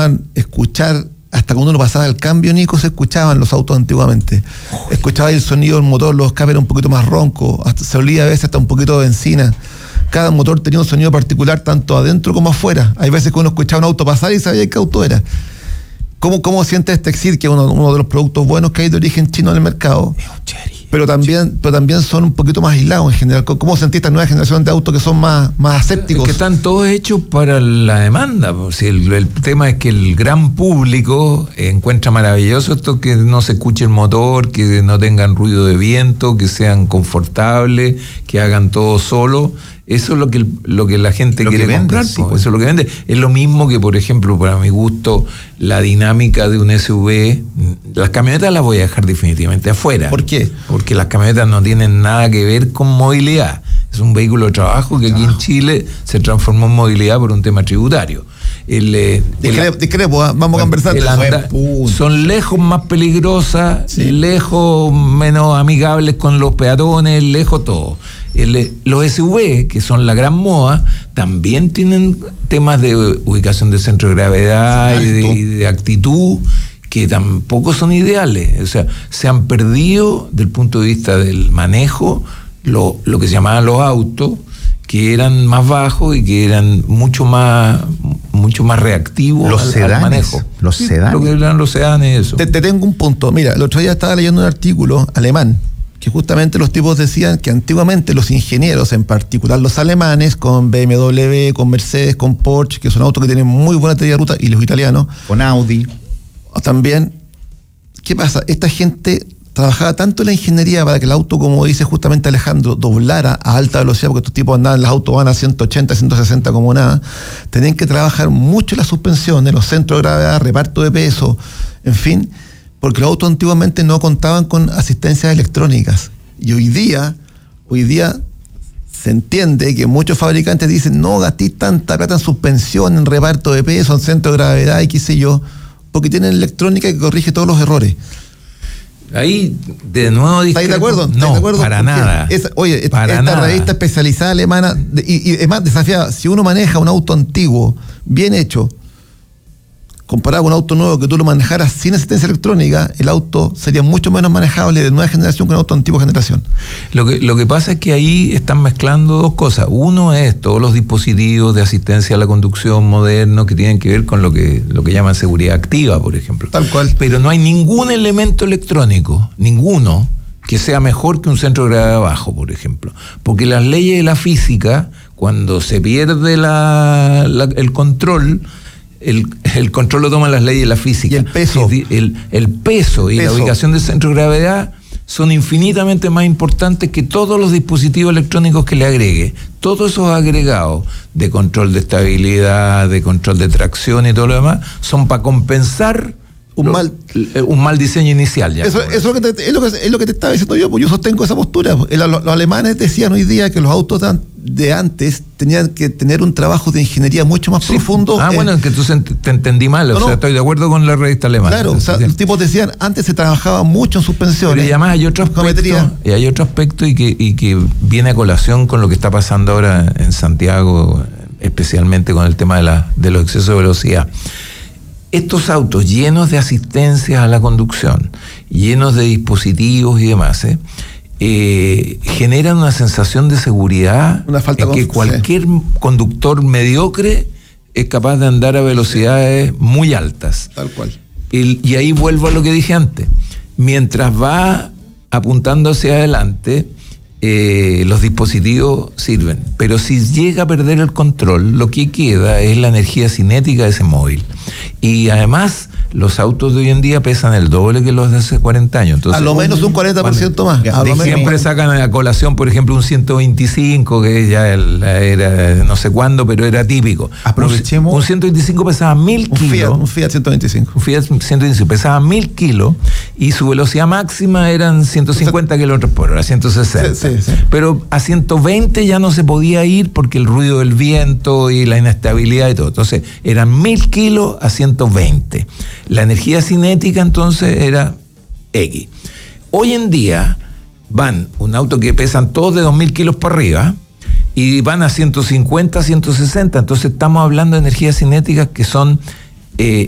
lograban escuchar. Hasta cuando uno pasaba el cambio, Nico, se escuchaban los autos antiguamente. Escuchaba el sonido del motor, los escapes eran un poquito más roncos, hasta se olía a veces hasta un poquito de benzina. Cada motor tenía un sonido particular, tanto adentro como afuera. Hay veces que uno escuchaba un auto pasar y sabía qué auto era. ¿Cómo siente este Exit, que es uno de los productos buenos que hay de origen chino en el mercado? Pero también son un poquito más aislados en general. ¿Cómo sentís esta nueva generación de autos que son más asépticos? Es que están todos hechos para la demanda. Si el tema es que el gran público encuentra maravilloso esto, que no se escuche el motor, que no tengan ruido de viento, que sean confortables, que hagan todo solo. Eso es lo que la gente quiere comprar. Eso es lo que vende. Es lo mismo que, por ejemplo, para mi gusto, la dinámica de un SUV. Las camionetas las voy a dejar definitivamente afuera. ¿Por qué? Porque las camionetas no tienen nada que ver con movilidad. Es un vehículo de trabajo que aquí en Chile se transformó en movilidad por un tema tributario. Discrepo, vamos a conversar. Son lejos más peligrosas, lejos menos amigables con los peatones, lejos todo. Los SUV, que son la gran moda, también tienen temas de ubicación de centro de gravedad y de actitud que tampoco son ideales. O sea, se han perdido del punto de vista del manejo lo que se llamaban los autos, que eran más bajos y que eran mucho más reactivos al manejo. Los sedanes. Lo que eran los sedanes, eso. Te tengo un punto. Mira, el otro día estaba leyendo un artículo alemán que justamente los tipos decían que antiguamente los ingenieros, en particular los alemanes, con BMW, con Mercedes, con Porsche, que son autos que tienen muy buena teoría de ruta, y los italianos, con Audi también, ¿qué pasa? Esta gente trabajaba tanto en la ingeniería para que el auto, como dice justamente Alejandro, doblara a alta velocidad, porque estos tipos andaban, los autos van a 180, 160 como nada. Tenían que trabajar mucho en la suspensión, en los centros de gravedad, reparto de peso, en fin, porque los autos antiguamente no contaban con asistencias electrónicas. Y hoy día se entiende que muchos fabricantes dicen: no gasté tanta plata en suspensión, en reparto de peso, en centro de gravedad y qué sé yo, porque tienen electrónica que corrige todos los errores. Ahí, de nuevo, ¿estáis de acuerdo? No, para nada. Esta revista especializada alemana, y es más desafiada, si uno maneja un auto antiguo, bien hecho, comparado con un auto nuevo que tú lo manejaras sin asistencia electrónica, el auto sería mucho menos manejable de nueva generación que un auto antiguo generación. Lo que pasa es que ahí están mezclando dos cosas. Uno es todos los dispositivos de asistencia a la conducción modernos que tienen que ver con lo que llaman seguridad activa, por ejemplo. Tal cual. Pero no hay ningún elemento electrónico, ninguno, que sea mejor que un centro de gravedad bajo, por ejemplo. Porque las leyes de la física, cuando se pierde el control, el control lo toman las leyes de la física. Y el peso. El peso y la ubicación del centro de gravedad son infinitamente más importantes que todos los dispositivos electrónicos que le agregue. Todos esos agregados de control de estabilidad, de control de tracción y todo lo demás, son para compensar un mal diseño inicial. Ya eso es lo que te estaba diciendo yo, pues yo sostengo esa postura. Los alemanes decían hoy día que los autos de antes tenían que tener un trabajo de ingeniería mucho más profundo. Bueno, es que tú te entendí mal. O sea, estoy de acuerdo con la revista alemana. Claro, o sea, los tipos decían, antes se trabajaba mucho en suspensiones. Pero además hay otro aspecto y que viene a colación con lo que está pasando ahora en Santiago, especialmente con el tema de los excesos de velocidad. Estos autos llenos de asistencias a la conducción, llenos de dispositivos y demás, generan una sensación de seguridad en que cualquier conductor mediocre es capaz de andar a velocidades muy altas. Tal cual. Y ahí vuelvo a lo que dije antes. Mientras va apuntando hacia adelante, los dispositivos sirven. Pero si llega a perder el control, lo que queda es la energía cinética de ese móvil. Y además, los autos de hoy en día pesan el doble que los de hace 40 años. Entonces, a lo menos un 40% más. Siempre sacan a colación, por ejemplo, un 125, que ya era no sé cuándo, pero era típico. Aprovechemos. Un 125 pesaba 1000 kilos. Un Fiat 125. Un Fiat 125 pesaba 1000 kilos y su velocidad máxima eran 150 kilómetros por hora, 160. Sí. Pero a 120 ya no se podía ir porque el ruido del viento y la inestabilidad y todo. Entonces, eran 1000 kilos a 120. La energía cinética entonces era X. Hoy en día van un auto que pesan todos de 2000 kilos para arriba y van a 150, 160. Entonces estamos hablando de energías cinéticas que son